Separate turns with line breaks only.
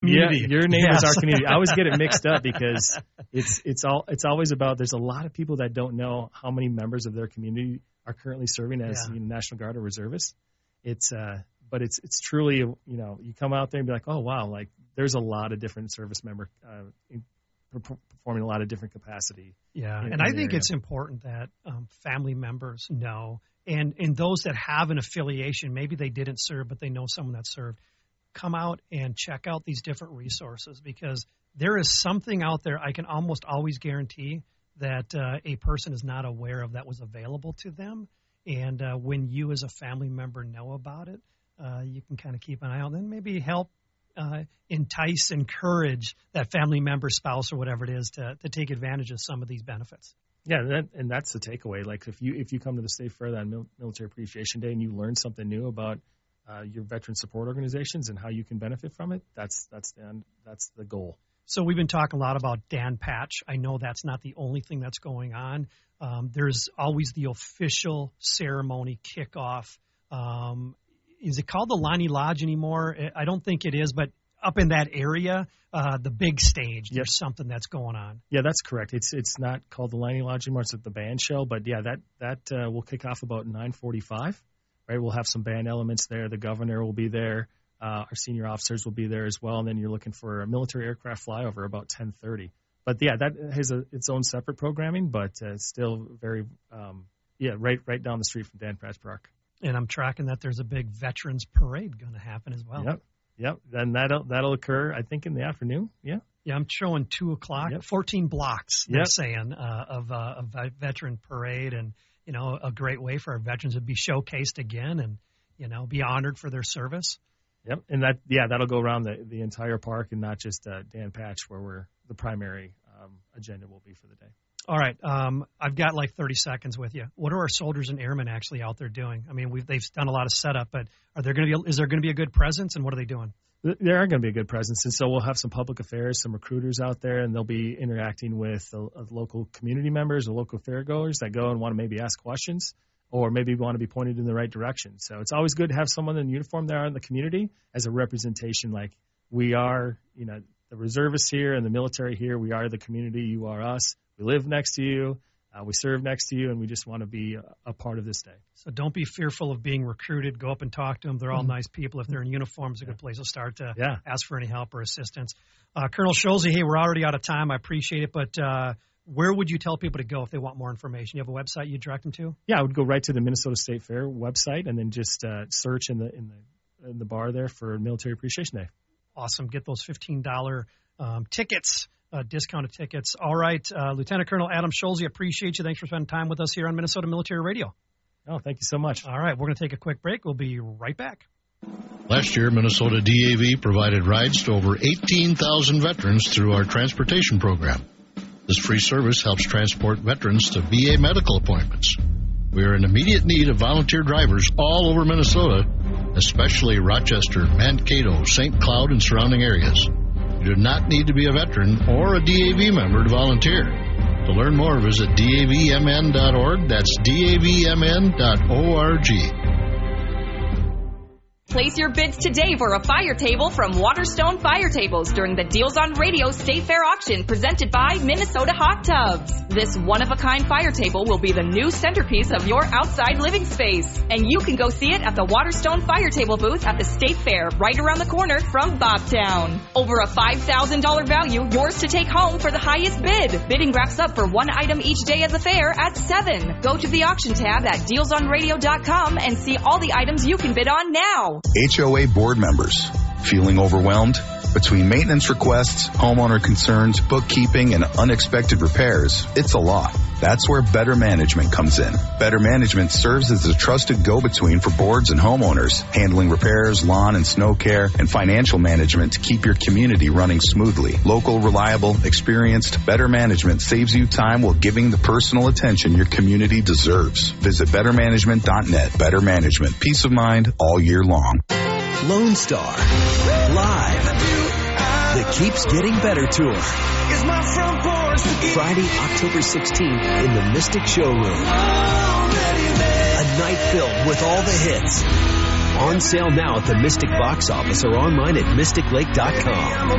community.
Yeah, your name is our community. I always get it mixed up because it's always about, there's a lot of people that don't know how many members of their community are currently serving as National Guard or reservists. But it's truly, you come out there and be like, oh, wow, like there's a lot of different service member performing a lot of different capacity.
Yeah, and I think it's important that family members know, and those that have an affiliation, maybe they didn't serve, but they know someone that served, come out and check out these different resources, because there is something out there I can almost always guarantee that a person is not aware of that was available to them. And when you as a family member know about it, you can kind of keep an eye on it and maybe help entice, encourage that family member, spouse, or whatever it is to take advantage of some of these benefits.
Yeah, and that's the takeaway. Like if you come to the State Fair on Military Appreciation Day and you learn something new about your veteran support organizations and how you can benefit from it, that's the goal.
So we've been talking a lot about Dan Patch. I know that's not the only thing that's going on. There's always the official ceremony kickoff. Is it called the Lonnie Lodge anymore? I don't think it is, but up in that area, the big stage, there's something that's going on.
Yeah, that's correct. It's not called the Lonnie Lodge anymore. It's at the band shell. But, yeah, that will kick off about 9:45. Right, we'll have some band elements there. The governor will be there. Our senior officers will be there as well. And then you're looking for a military aircraft flyover about 10:30. But, yeah, that has its own separate programming, but it's still very, right down the street from Dan Patch Park.
And I'm tracking that there's a big Veterans Parade going to happen as well.
Yep. Then that'll occur, I think, in the afternoon. Yeah.
Yeah, I'm showing 2 o'clock, 14 blocks, they're saying, of a Veteran Parade, and, a great way for our veterans to be showcased again and, be honored for their service.
Yep. And that'll go around the entire park and not just Dan Patch, where the primary agenda will be for the day.
All right. I've got like 30 seconds with you. What are our soldiers and airmen actually out there doing? I mean, they've done a lot of setup, but is there going to be a good presence, and what are they doing?
There are going to be a good presence, and so we'll have some public affairs, some recruiters out there, and they'll be interacting with local community members or local fairgoers that go and want to maybe ask questions or maybe want to be pointed in the right direction. So it's always good to have someone in uniform there in the community as a representation, like we are, the reservists here and the military here. We are the community. You are us. We live next to you. We serve next to you, and we just want to be a part of this day. So
don't be fearful of being recruited. Go up and talk to them. They're all nice people. If they're in uniform, it's a good place to start to ask for any help or assistance. Colonel Schulze, hey, we're already out of time. I appreciate it, but where would you tell people to go if they want more information? You have a website you direct them to?
Yeah, I would go right to the Minnesota State Fair website and then just search in the bar there for Military Appreciation Day.
Awesome. Get those $15 tickets. Discounted tickets. All right, Lieutenant Colonel Adam Schulze, appreciate you. Thanks for spending time with us here on Minnesota Military Radio.
Oh, thank you so much.
All right, we're going to take a quick break. We'll be right back.
Last year, Minnesota DAV provided rides to over 18,000 veterans through our transportation program. This free service helps transport veterans to VA medical appointments. We are in immediate need of volunteer drivers all over Minnesota, especially Rochester, Mankato, St. Cloud, and surrounding areas. You do not need to be a veteran or a DAV member to volunteer. To learn more, visit DAVMN.org. That's DAVMN.org.
Place your bids today for a fire table from Waterstone Fire Tables during the Deals on Radio State Fair auction presented by Minnesota Hot Tubs. This one-of-a-kind fire table will be the new centerpiece of your outside living space. And you can go see it at the Waterstone Fire Table booth at the State Fair right around the corner from Bobtown. Over a $5,000 value, yours to take home for the highest bid. Bidding wraps up for one item each day at the fair at 7. Go to the auction tab at dealsonradio.com and see all the items you can bid on now.
HOA board members, feeling overwhelmed? Between maintenance requests, homeowner concerns, bookkeeping, and unexpected repairs, it's a lot. That's where Better Management comes in. Better Management serves as a trusted go-between for boards and homeowners, handling repairs, lawn and snow care, and financial management to keep your community running smoothly. Local, reliable, experienced, Better Management saves you time while giving the personal attention your community deserves. Visit bettermanagement.net. Better Management. Peace of mind all year long.
Lone Star. Live. The Keeps Getting Better Tour. Friday, October 16th in the Mystic Showroom. A night filled with all the hits. On sale now at the Mystic box office or online at mysticlake.com.